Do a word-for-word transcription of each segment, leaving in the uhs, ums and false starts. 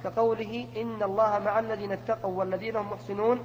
كقوله إن الله مع الذين اتقوا والذين هم محسنون،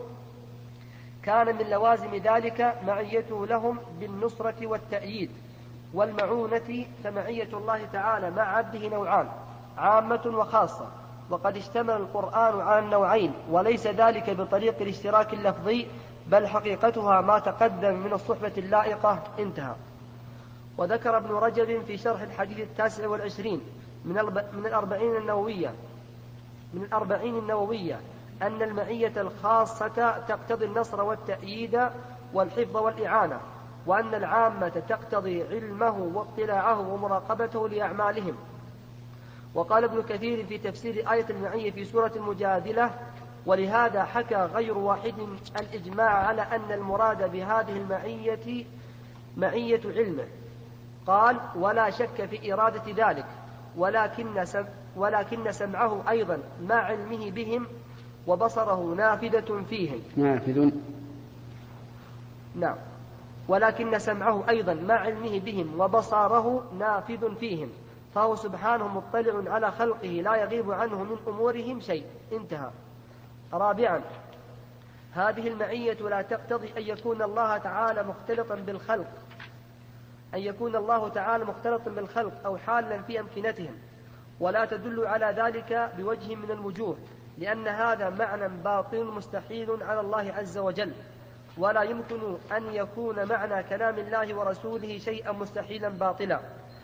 كان من لوازم ذلك معيته لهم بالنصرة والتأييد والمعونة. فمعية الله تعالى مع عبده نوعان، عامة وخاصة، وقد اشتمل القرآن على النوعين، وليس ذلك بطريق الاشتراك اللفظي، بل حقيقتها ما تقدم من الصحبة اللائقة. انتهى. وذكر ابن رجب في شرح الحديث التاسع والعشرين من الأربعين النووية من الأربعين النووية أن المعية الخاصة تقتضي النصر والتأييد والحفظ والإعانة، وأن العامة تقتضي علمه واطلاعه ومراقبته لأعمالهم. وقال ابن كثير في تفسير آية المعية في سورة المجادلة: ولهذا حكى غير واحد الإجماع على أن المراد بهذه المعية معية علمه. قال: ولا شك في إرادة ذلك، ولكن سم ولكن سمعه أيضا مع علمه بهم، وبصره نافذة فيهم. نافذ. نعم. ولكن سمعه أيضا مع علمه بهم وبصره نافذ فيهم، فهو سبحانه مطلع على خلقه لا يغيب عنه من أمورهم شيء. انتهى. رابعا، هذه المعية لا تقتضي أن يكون الله تعالى مختلطا بالخلق أن يكون الله تعالى مختلطا بالخلق أو حالا في أمكنتهم، ولا تدل على ذلك بوجه من الوجوه، لأن هذا معنى باطل مستحيل على الله عز وجل، ولا يمكن أن يكون معنى كلام الله ورسوله شيئا مستحيلا باطلا.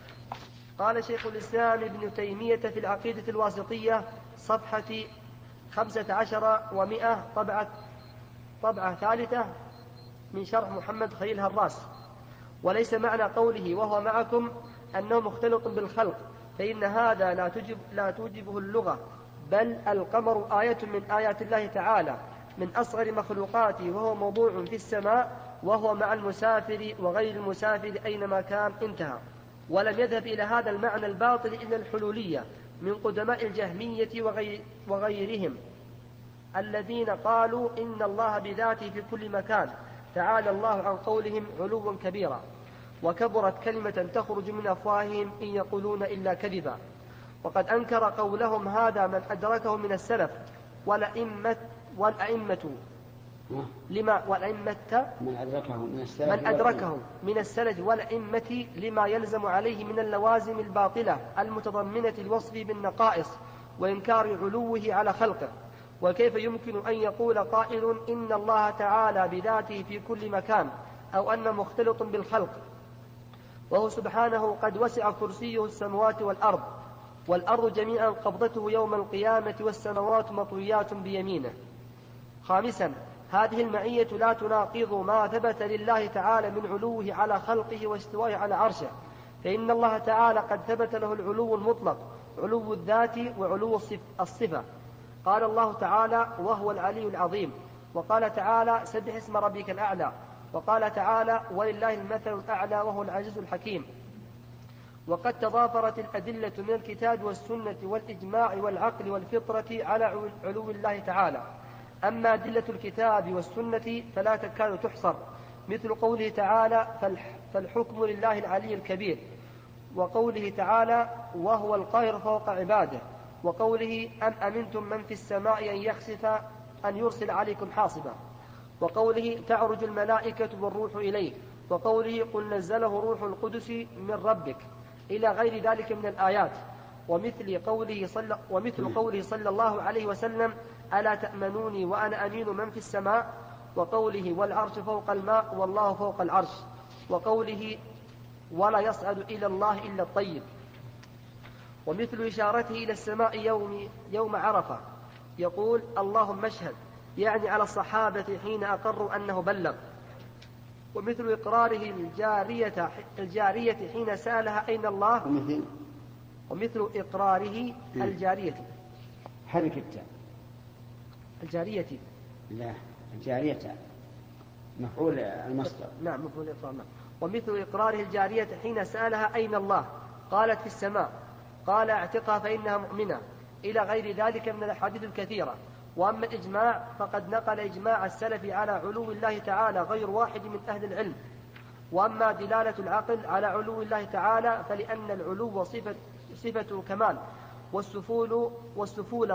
قال شيخ الإسلام ابن تيمية في العقيدة الواسطية صفحة خمسة عشر ومئة، طبعة, طبعة ثالثة من شرح محمد خليل هراس: وليس معنى قوله وهو معكم أنه مختلط بالخلق، فإن هذا لا, تجب لا توجبه اللغة، بل القمر آية من آيات الله تعالى من أصغر مخلوقاته، وهو موضوع في السماء، وهو مع المسافر وغير المسافر أينما كان. انتهى. ولم يذهب إلى هذا المعنى الباطل إلا الحلولية من قدماء الجهمية وغير وغيرهم، الذين قالوا إن الله بذاته في كل مكان، تعالى الله عن قولهم علوا كبيرا، وكبرت كلمة تخرج من أفواههم إن يقولون إلا كذبا. وقد أنكر قولهم هذا من أدركه من السلف والأئمة والأئمة لما والأئمة من أدركه من السلف من أدركه من السلف والأئمة لما يلزم عليه من اللوازم الباطلة المتضمنة الوصف بالنقائص وإنكار علوه على خلقه. وكيف يمكن أن يقول قائل إن الله تعالى بذاته في كل مكان، أو أن مختلط بالخلق، وهو سبحانه قد وسع كرسيه السماوات والأرض، والأرض جميعا قبضته يوم القيامة، والسماوات مطويات بيمينه. خامسا، هذه المعية لا تناقض ما ثبت لله تعالى من علوه على خلقه واستوائه على عرشه، فإن الله تعالى قد ثبت له العلو المطلق، علو الذات وعلو الصفة. قال الله تعالى: وهو العلي العظيم. وقال تعالى: سبح اسم ربك الأعلى. وقال تعالى: ولله المثل الأعلى وهو العزيز الحكيم. وقد تضافرت الأدلة من الكتاب والسنة والإجماع والعقل والفطرة على علو الله تعالى. أما أدلة الكتاب والسنة فلا تكاد تحصر، مثل قوله تعالى: فالحكم لله العلي الكبير، وقوله تعالى: وهو القاهر فوق عباده، وقوله: أم أمنتم من في السماء أن يخسف أن يرسل عليكم حاصبا، وقوله: تعرج الملائكة والروح إليه، وقوله: قل نزله روح القدس من ربك، إلى غير ذلك من الآيات. ومثل قوله صلى, ومثل قوله صلى الله عليه وسلم: ألا تأمنوني وأنا أمين من في السماء، وقوله: والعرش فوق الماء والله فوق العرش، وقوله: ولا يصعد إلى الله إلا الطيب. ومثل إشارته إلى السماء يوم, يوم عرفة يقول: اللهم اشهد، يعني على الصحابة حين أقروا أنه بلغ. ومثل إقراره الجارية, الجارية حين سألها أين الله، ومثل, ومثل إقراره الجارية حرك التاء الجارية لا الجارية مفعول المصدر. نعم مفعول إقرار. ومثل إقراره الجارية حين سألها أين الله قالت في السماء، قال: اعتقها فإنها مؤمنة، إلى غير ذلك من الأحاديث الكثيرة. وأما الإجماع فقد نقل إجماع السلف على علو الله تعالى غير واحد من أهل العلم. وأما دلالة العقل على علو الله تعالى فلأن العلو صفة, صفة كمال، والسفول والسفول